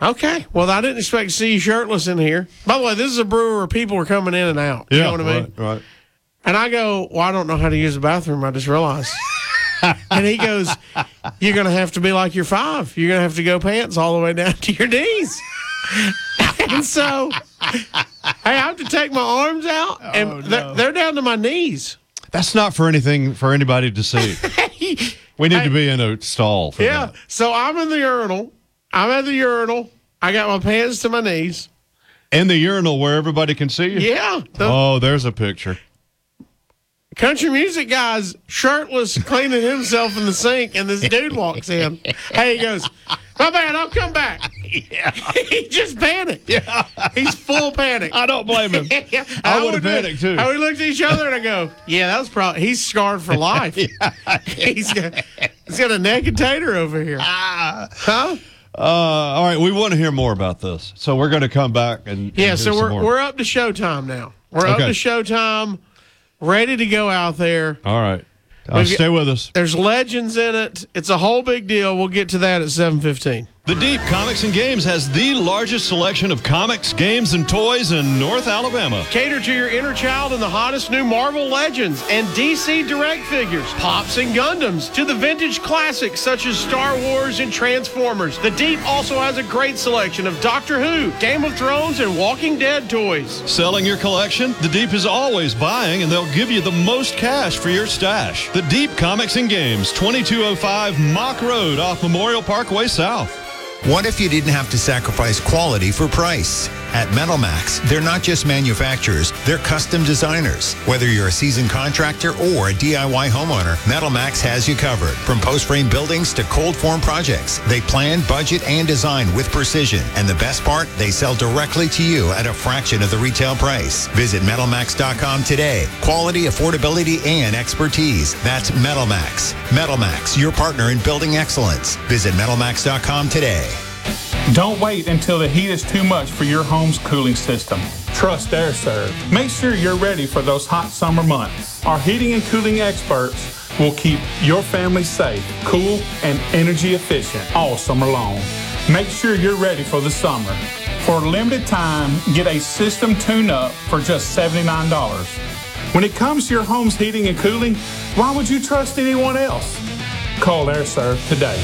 Okay. Well, I didn't expect to see you shirtless in here. By the way, this is a brewer where people are coming in and out. You know what I mean? Right. And I go, well, I don't know how to use the bathroom. I just realized. And he goes, you're going to have to be like you're 5. You're going to have to go pants all the way down to your knees. And so, I have to take my arms out, and they're down to my knees. That's not for anything for anybody to see. We need to be in a stall for that. So I'm in the urinal. I'm at the urinal. I got my pants to my knees. In the urinal where everybody can see you? Yeah. There's a picture. Country music guy's shirtless, cleaning himself in the sink, and this dude walks in. Hey, he goes, my bad, I'll come back. Yeah. He just panicked. Yeah. He's full panic. I don't blame him. I would have panicked, too. We looked at each other, and I go, yeah, that was probably, he's scarred for life. He's got a naked tater over here. Huh? All right, we want to hear more about this. So we're going to come back and so we're up to showtime now. We're up to showtime. Ready to go out there. All right. Stay with us. There's legends in it. It's a whole big deal. We'll get to that at 7:15. The Deep Comics and Games has the largest selection of comics, games, and toys in North Alabama. Cater to your inner child and the hottest new Marvel Legends and DC Direct figures, Pops and Gundams, to the vintage classics such as Star Wars and Transformers. The Deep also has a great selection of Doctor Who, Game of Thrones, and Walking Dead toys. Selling your collection? The Deep is always buying, and they'll give you the most cash for your stash. The Deep Comics and Games, 2205 Mock Road off Memorial Parkway South. What if you didn't have to sacrifice quality for price? At MetalMax, they're not just manufacturers, they're custom designers. Whether you're a seasoned contractor or a DIY homeowner, MetalMax has you covered. From post-frame buildings to cold form projects, they plan, budget, and design with precision. And the best part, they sell directly to you at a fraction of the retail price. Visit MetalMax.com today. Quality, affordability, and expertise. That's MetalMax. MetalMax, your partner in building excellence. Visit MetalMax.com today. Don't wait until the heat is too much for your home's cooling system. Trust AirServe. Make sure you're ready for those hot summer months. Our heating and cooling experts will keep your family safe, cool, and energy efficient all summer long. Make sure you're ready for the summer. For a limited time, get a system tune-up for just $79. When it comes to your home's heating and cooling, why would you trust anyone else? Call AirServe today.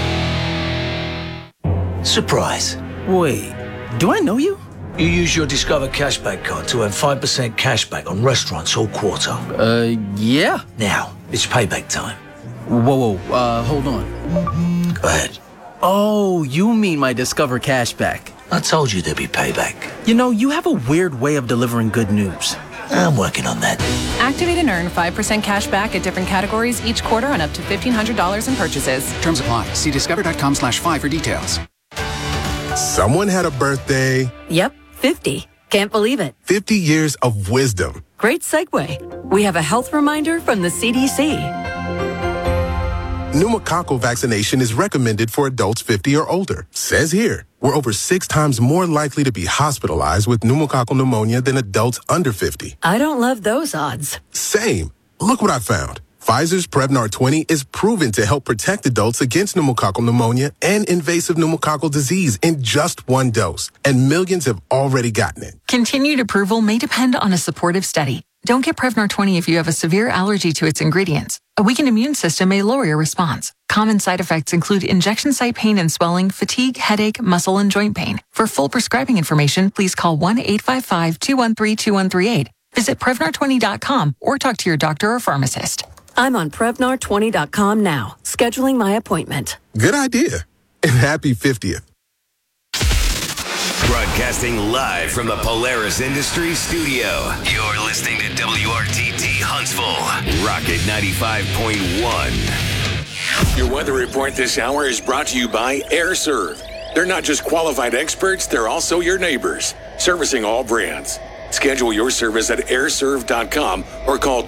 Surprise. Wait, do I know you? You use your Discover Cashback card to earn 5% cashback on restaurants all quarter. Yeah. Now, it's payback time. Whoa, hold on. Go ahead. Oh, you mean my Discover Cashback. I told you there'd be payback. You know, you have a weird way of delivering good news. I'm working on that. Activate and earn 5% cash back at different categories each quarter on up to $1,500 in purchases. Terms apply. See discover.com/5 for details. Someone had a birthday. Yep, 50. Can't believe it. 50 years of wisdom. Great segue. We have a health reminder from the CDC. Pneumococcal vaccination is recommended for adults 50 or older. Says here, we're over 6 times more likely to be hospitalized with pneumococcal pneumonia than adults under 50. I don't love those odds. Same. Look what I found. Pfizer's Prevnar 20 is proven to help protect adults against pneumococcal pneumonia and invasive pneumococcal disease in just 1 dose, and millions have already gotten it. Continued approval may depend on a supportive study. Don't get Prevnar 20 if you have a severe allergy to its ingredients. A weakened immune system may lower your response. Common side effects include injection site pain and swelling, fatigue, headache, muscle, and joint pain. For full prescribing information, please call 1-855-213-2138. Visit Prevnar20.com or talk to your doctor or pharmacist. I'm on Prevnar20.com now, scheduling my appointment. Good idea. And happy 50th. Broadcasting live from the Polaris Industries studio. You're listening to WRTT Huntsville, Rocket 95.1. Your weather report this hour is brought to you by AirServe. They're not just qualified experts, they're also your neighbors, servicing all brands. Schedule your service at airserve.com or call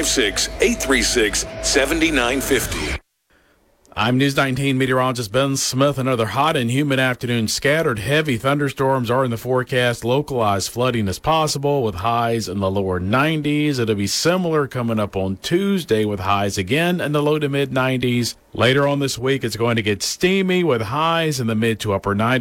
256-836-7950. I'm News 19 meteorologist Ben Smith. Another hot and humid afternoon. Scattered heavy thunderstorms are in the forecast. Localized flooding is possible with highs in the lower 90s. It'll be similar coming up on Tuesday with highs again in the low to mid 90s. Later on this week, it's going to get steamy with highs in the mid to upper 90s.